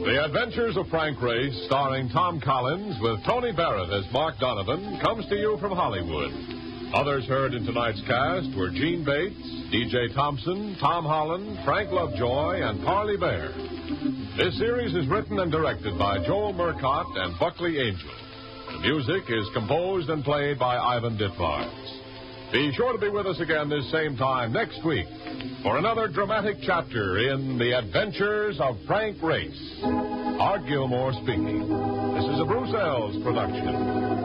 The Adventures of Frank Race, starring Tom Collins with Tony Barrett as Mark Donovan, comes to you from Hollywood. Others heard in tonight's cast were Gene Bates, D.J. Thompson, Tom Holland, Frank Lovejoy, and Parley Bear. This series is written and directed by Joel Murcott and Buckley Angel. The music is composed and played by Ivan Ditmars. Be sure to be with us again this same time next week for another dramatic chapter in The Adventures of Frank Race. Art Gilmore speaking. This is a Bruce Ells production.